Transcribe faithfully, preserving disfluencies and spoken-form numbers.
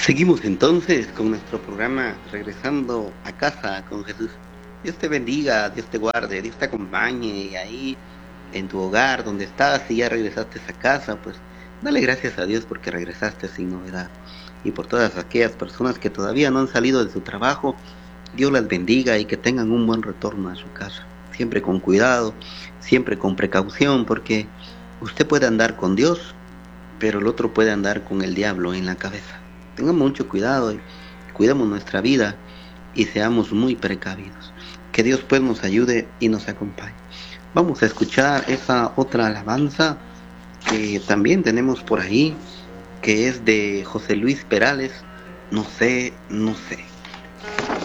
Seguimos entonces con nuestro programa Regresando a casa con Jesús. Dios te bendiga, Dios te guarde, Dios te acompañe ahí en tu hogar donde estás y ya regresaste a casa, pues dale gracias a Dios porque regresaste sin novedad. Y por todas aquellas personas que todavía no han salido de su trabajo, Dios las bendiga y que tengan un buen retorno a su casa. Siempre con cuidado, siempre con precaución, porque usted puede andar con Dios, pero el otro puede andar con el diablo en la cabeza. Tengamos mucho cuidado y cuidemos nuestra vida y seamos muy precavidos. Que Dios pues nos ayude y nos acompañe. Vamos a escuchar esa otra alabanza que también tenemos por ahí, que es de José Luis Perales, No sé, no sé.